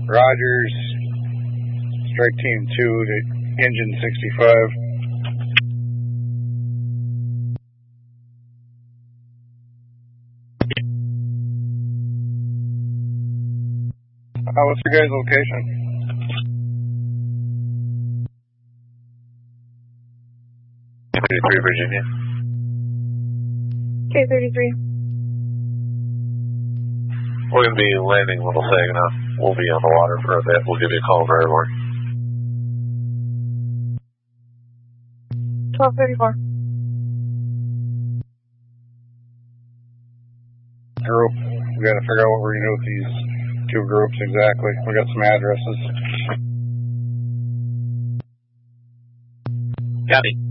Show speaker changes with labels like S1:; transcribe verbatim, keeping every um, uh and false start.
S1: Rogers, strike team two to engine sixty-five. Uh, what's your guys' location?
S2: thirty-three, Virginia.
S3: K thirty-three.
S2: We're going to be landing Little Saginaw. We'll be on the water for a bit. We'll give you a call very morning.
S3: twelve thirty-four.
S1: Group. We got to figure out what we're going to do with these two groups exactly. We got some addresses.
S4: Copy.